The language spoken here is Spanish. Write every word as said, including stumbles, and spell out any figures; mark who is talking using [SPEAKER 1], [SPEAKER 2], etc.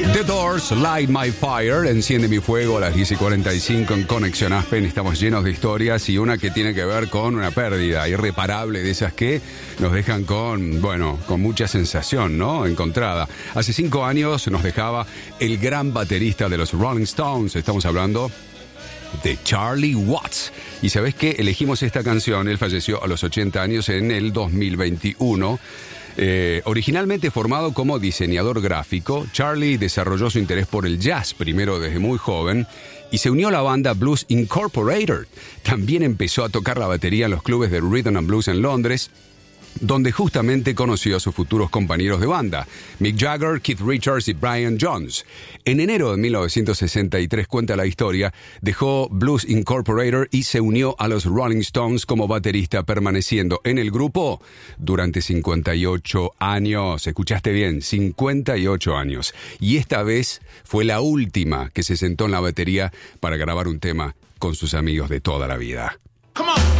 [SPEAKER 1] The Doors, Light My Fire, Enciende mi fuego a las diez y cuarenta y cinco en Conexión Aspen. Estamos llenos de historias y una que tiene que ver con una pérdida irreparable de esas que nos dejan con, bueno, con mucha sensación, ¿no? Encontrada. Hace cinco años nos dejaba el gran baterista de los Rolling Stones. Estamos hablando de Charlie Watts. Y ¿sabés qué? Elegimos esta canción. Él falleció a los ochenta años en el dos mil veintiuno. Eh, originalmente formado como diseñador gráfico, Charlie desarrolló su interés por el jazz primero desde muy joven y se unió a la banda Blues Incorporated. También empezó a tocar la batería en los clubes de Rhythm and Blues en Londres, donde justamente conoció a sus futuros compañeros de banda, Mick Jagger, Keith Richards y Brian Jones. En enero de mil novecientos sesenta y tres, cuenta la historia, dejó Blues Incorporated y se unió a los Rolling Stones como baterista, permaneciendo en el grupo durante cincuenta y ocho años. Escuchaste bien, cincuenta y ocho años. Y esta vez fue la última que se sentó en la batería para grabar un tema con sus amigos de toda la vida.